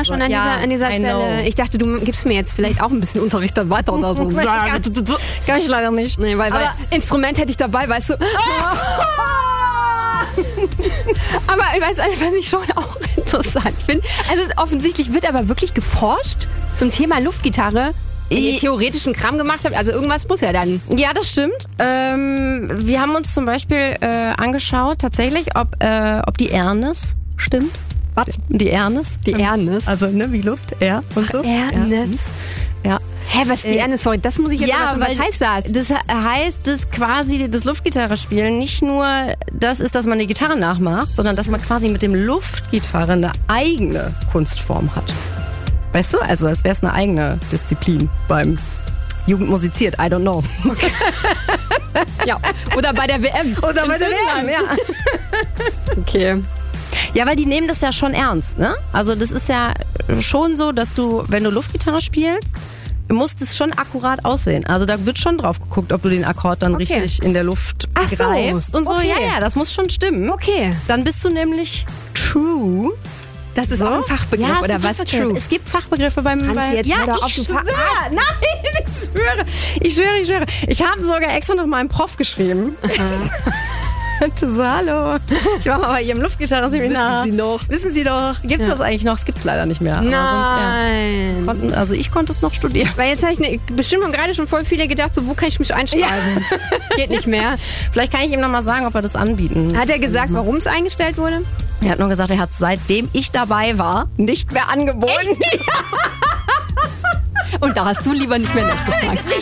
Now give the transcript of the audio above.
Thema schon an dieser Stelle. Ich dachte, du gibst mir jetzt vielleicht auch ein bisschen Unterricht dann weiter oder so. Kann ich leider nicht. Nee, weil Instrument hätte ich dabei, weißt du. Aber ich weiß einfach, was ich schon auch interessant finde. Also offensichtlich wird aber wirklich geforscht zum Thema Luftgitarre. Wenn ihr theoretischen Kram gemacht habt, also irgendwas muss ja dann. Ja, das stimmt. Wir haben uns zum Beispiel angeschaut, tatsächlich, ob die Airness stimmt. Was? Die Airness. Die Airness. Also, wie Luft, Air und so. Airness. Ja. Hä, was ist die Airness? Sorry, das muss ich jetzt mal weil was heißt das? Das heißt, dass quasi das Luftgitarre spielen nicht nur das ist, dass man eine Gitarre nachmacht, sondern dass man quasi mit dem Luftgitarre eine eigene Kunstform hat. Weißt du? Also als wäre es eine eigene Disziplin beim Jugend musiziert, I don't know. Okay. Ja, oder bei der WM. Oder bei der WM, ja. Okay. Ja, weil die nehmen das ja schon ernst, ne? Also das ist ja schon so, dass du, wenn du Luftgitarre spielst, muss es schon akkurat aussehen. Also da wird schon drauf geguckt, ob du den Akkord dann richtig in der Luft greifst und so. Okay. Ja, das muss schon stimmen. Okay. Dann bist du nämlich true. Das ist auch ein Fachbegriff, oder was? True. Es gibt Fachbegriffe beim... Jetzt ja, hör doch auf, ich schwöre. Nein, ich schwöre. Ich habe sogar extra noch meinem Prof geschrieben. Du so, hallo. Ich war mal bei ihrem Luftgitarre-Seminar. Wissen Sie doch. Gibt's das eigentlich noch? Es gibt's leider nicht mehr. Aber Nein. sonst, also ich konnte es noch studieren. Weil jetzt habe ich bestimmt haben gerade schon voll viele gedacht, so wo kann ich mich einschreiben? Ja. Geht nicht mehr. Vielleicht kann ich ihm noch mal sagen, ob er das anbieten. Hat er gesagt, warum es eingestellt wurde? Er hat nur gesagt, er hat seitdem ich dabei war, nicht mehr angeboten. Und da hast du lieber nicht mehr nachgefragt.